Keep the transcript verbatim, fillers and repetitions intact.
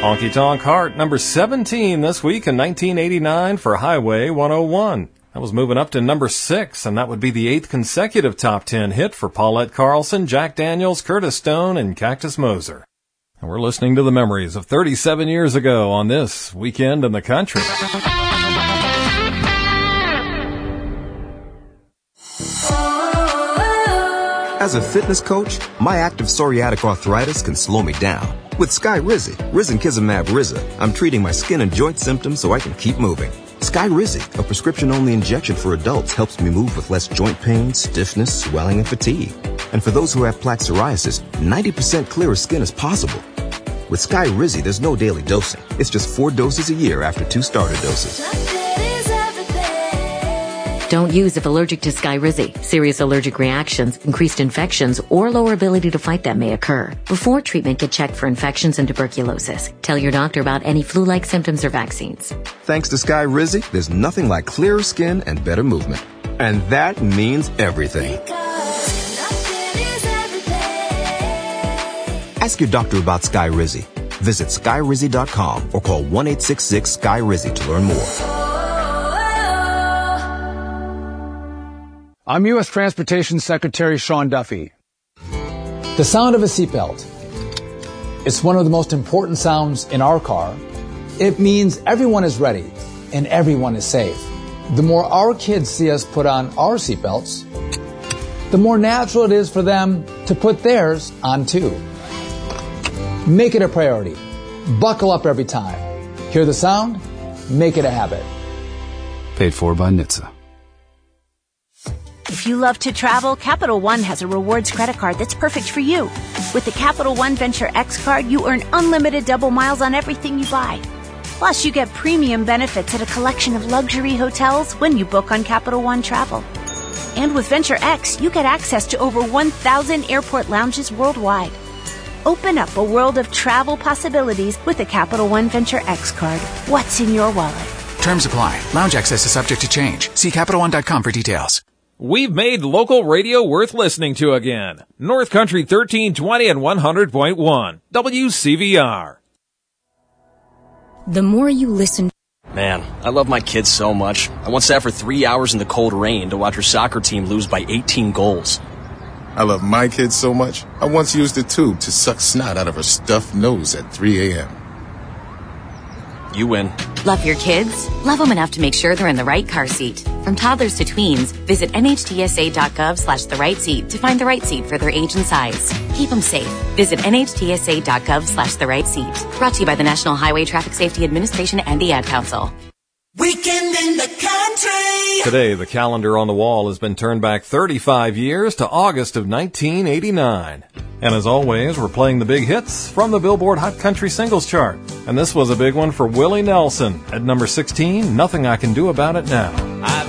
Honky Tonk Heart, number seventeen this week in nineteen eighty-nine for Highway one oh one. That was moving up to number six, and that would be the eighth consecutive top ten hit for Paulette Carlson, Jack Daniels, Curtis Stone, and Cactus Moser. And we're listening to the memories of thirty-seven years ago on this Weekend in the Country. As a fitness coach, my active psoriatic arthritis can slow me down. With Skyrizi, Risankizumab Riza, I'm treating my skin and joint symptoms so I can keep moving. Skyrizi, a prescription-only injection for adults, helps me move with less joint pain, stiffness, swelling, and fatigue. And for those who have plaque psoriasis, ninety percent clearer skin is possible. With Skyrizi, there's no daily dosing. It's just four doses a year after two starter doses. Don't use if allergic to Skyrizi. Serious allergic reactions, increased infections, or lower ability to fight them may occur. Before treatment, get checked for infections and tuberculosis. Tell your doctor about any flu-like symptoms or vaccines. Thanks to Skyrizi, there's nothing like clearer skin and better movement. And that means everything. Ask your doctor about Skyrizi. Visit Skyrizi dot com or call one eight six six Skyrizi to learn more. I'm U S Transportation Secretary Sean Duffy. The sound of a seatbelt. It's one of the most important sounds in our car. It means everyone is ready and everyone is safe. The more our kids see us put on our seatbelts, the more natural it is for them to put theirs on too. Make it a priority. Buckle up every time. Hear the sound? Make it a habit. Paid for by N H T S A. If you love to travel, Capital One has a rewards credit card that's perfect for you. With the Capital One Venture X card, you earn unlimited double miles on everything you buy. Plus, you get premium benefits at a collection of luxury hotels when you book on Capital One Travel. And with Venture X, you get access to over one thousand airport lounges worldwide. Open up a world of travel possibilities with the Capital One Venture X card. What's in your wallet? Terms apply. Lounge access is subject to change. See Capital One dot com for details. We've made local radio worth listening to again. North Country thirteen twenty and one hundred point one. W C V R. The more you listen... Man, I love my kids so much. I once sat for three hours in the cold rain to watch her soccer team lose by eighteen goals. I love my kids so much, I once used a tube to suck snot out of her stuffed nose at three a.m. You win. Love your kids? Love them enough to make sure they're in the right car seat. From toddlers to tweens, visit N H T S A dot gov slash the right seat to find the right seat for their age and size. Keep them safe. Visit N H T S A dot gov slash the right seat. Brought to you by the National Highway Traffic Safety Administration and the Ad Council. Weekend in the Country. Today, the calendar on the wall has been turned back thirty-five years to August of nineteen eighty-nine. And as always, we're playing the big hits from the Billboard Hot Country Singles Chart. And this was a big one for Willie Nelson. At number sixteen, Nothing I Can Do About It Now.